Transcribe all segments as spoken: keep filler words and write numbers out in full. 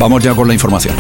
Vamos ya con la información.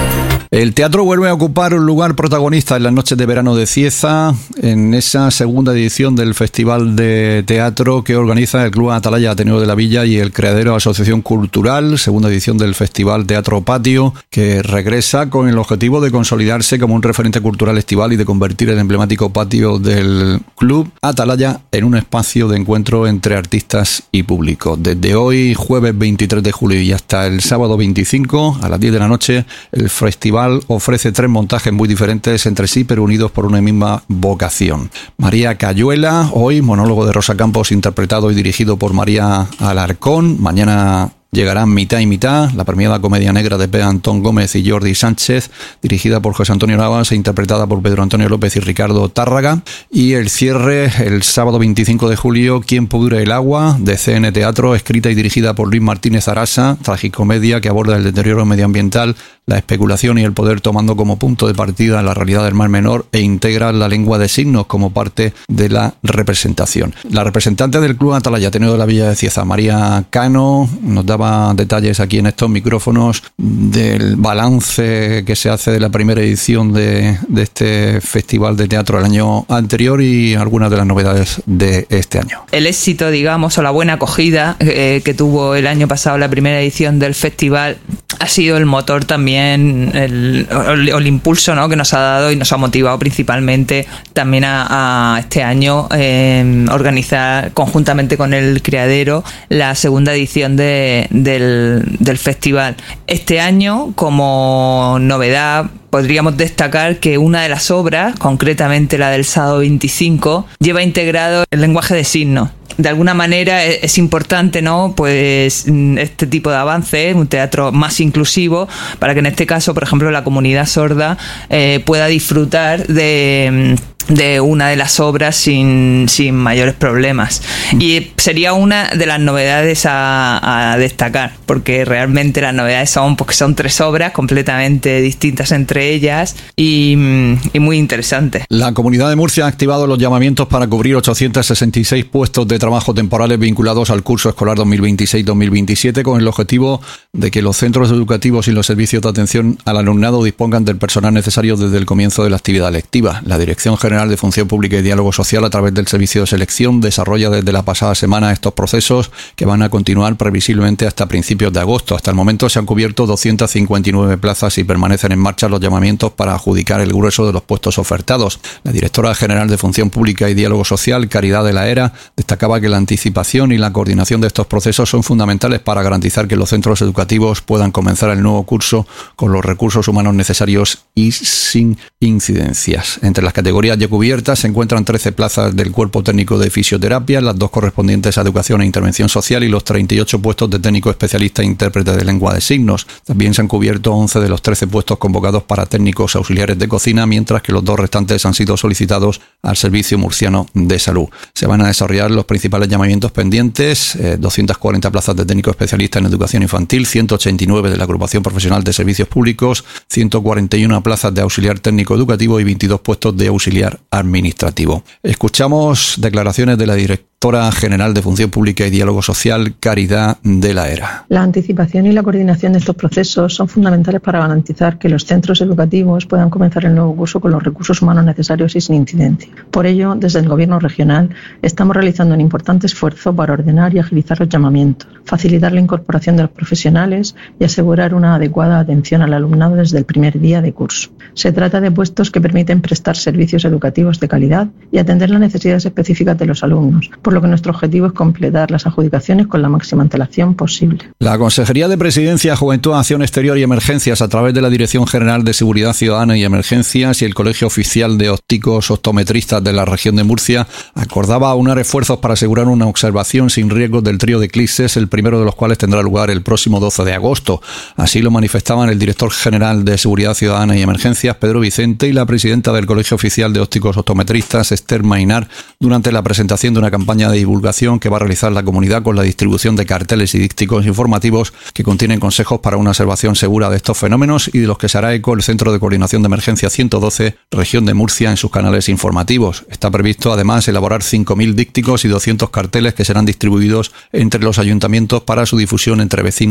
El teatro vuelve a ocupar un lugar protagonista en las noches de verano de Cieza, en esa segunda edición del Festival de Teatro que organiza el Club Atalaya Ateneo de la Villa y el Criadero Asociación Cultural, segunda edición del Festival Teatro Patio, que regresa con el objetivo de consolidarse como un referente cultural estival y de convertir el emblemático patio del Club Atalaya en un espacio de encuentro entre artistas y público. Desde hoy, jueves veintitrés de julio y hasta el sábado veinticinco, a las diez de la noche, el Festival ofrece tres montajes muy diferentes entre sí, pero unidos por una misma vocación. María Cayuela, hoy monólogo de Rosa Campos, interpretado y dirigido por María Alarcón. Mañana llegarán Mitad y Mitad, la premiada comedia negra de P. Antón Gómez y Jordi Sánchez, dirigida por José Antonio Navas e interpretada por Pedro Antonio López y Ricardo Tárraga. Y el cierre, el sábado veinticinco de julio, ¿Quién pudre el agua?, de C N Teatro, escrita y dirigida por Luis Martínez Arasa, tragicomedia que aborda el deterioro medioambiental, la especulación y el poder, tomando como punto de partida la realidad del Mar Menor, e integra la lengua de signos como parte de la representación. La representante del Club Atalaya Ateneo de la Villa de Cieza, María Cano, nos daba detalles aquí en estos micrófonos del balance que se hace de la primera edición de, de este Festival de Teatro el año anterior y algunas de las novedades de este año. El éxito, digamos, o la buena acogida eh, que tuvo el año pasado la primera edición del festival ha sido el motor también, el, el, el impulso, ¿no?, que nos ha dado y nos ha motivado principalmente también a, a este año eh, organizar conjuntamente con el Criadero la segunda edición de, del, del festival. Este año, como novedad, podríamos destacar que una de las obras, concretamente la del sábado veinticinco, lleva integrado el lenguaje de signos. De alguna manera es importante, ¿no?, pues este tipo de avance, un teatro más inclusivo, para que en este caso, por ejemplo, la comunidad sorda eh, pueda disfrutar de de una de las obras sin, sin mayores problemas. Y sería una de las novedades a, a destacar, porque realmente las novedades son, porque son tres obras completamente distintas entre ellas y, y muy interesantes. La Comunidad de Murcia ha activado los llamamientos para cubrir ochocientos sesenta y seis puestos de trabajo temporales vinculados al curso escolar dos mil veintiséis dos mil veintisiete, con el objetivo de que los centros educativos y los servicios de atención al alumnado dispongan del personal necesario desde el comienzo de la actividad lectiva. La Dirección General de Función Pública y Diálogo Social, a través del Servicio de Selección, desarrolla desde la pasada semana estos procesos que van a continuar previsiblemente hasta principios de agosto. Hasta el momento se han cubierto doscientas cincuenta y nueve plazas y permanecen en marcha los llamamientos para adjudicar el grueso de los puestos ofertados. La Directora General de Función Pública y Diálogo Social, Caridad de la Era, destacaba que la anticipación y la coordinación de estos procesos son fundamentales para garantizar que los centros educativos puedan comenzar el nuevo curso con los recursos humanos necesarios y sin incidencias. Entre las categorías ya cubiertas se encuentran trece plazas del cuerpo técnico de fisioterapia, las dos correspondientes a educación e intervención social y los treinta y ocho puestos de técnico especialista e intérprete de lengua de signos. También se han cubierto once de los trece puestos convocados para técnicos auxiliares de cocina, mientras que los dos restantes han sido solicitados al Servicio Murciano de Salud. Se van a desarrollar los principales llamamientos pendientes: eh, doscientas cuarenta plazas de técnico especialista en educación infantil, ciento ochenta y nueve de la Agrupación Profesional de Servicios Públicos, ciento cuarenta y una plazas de auxiliar técnico educativo y veintidós puestos de auxiliar administrativo. Escuchamos declaraciones de la Directora General de Función Pública y Diálogo Social, Caridad de la Era. La anticipación y la coordinación de estos procesos son fundamentales para garantizar que los centros educativos puedan comenzar el nuevo curso con los recursos humanos necesarios y sin incidencia. Por ello, desde el Gobierno regional estamos realizando un importante esfuerzo para ordenar y agilizar los llamamientos, facilitar la incorporación de los profesionales y asegurar una adecuada atención al alumnado desde el primer día de curso. Se trata de puestos que permiten prestar servicios educativos de calidad y atender las necesidades específicas de los alumnos, por lo que nuestro objetivo es completar las adjudicaciones con la máxima antelación posible. La Consejería de Presidencia, Juventud, Acción Exterior y Emergencias, a través de la Dirección General de Seguridad Ciudadana y Emergencias y el Colegio Oficial de Ópticos Optometristas de la región de Murcia, acordaba aunar esfuerzos para asegurar una observación sin riesgos del trío de eclipses, el primero de los cuales tendrá lugar el próximo doce de agosto. Así lo manifestaban el Director General de Seguridad Ciudadana y Emergencias, Pedro Vicente, y la presidenta del Colegio Oficial de Ópticos Optometristas, Esther Mainar, durante la presentación de una campaña de divulgación que va a realizar la comunidad con la distribución de carteles y dípticos informativos que contienen consejos para una observación segura de estos fenómenos y de los que se hará eco el Centro de Coordinación de Emergencia ciento doce, región de Murcia, en sus canales informativos. Está previsto además elaborar cinco mil dípticos y doscientos carteles que serán distribuidos entre los ayuntamientos para su difusión entre vecinos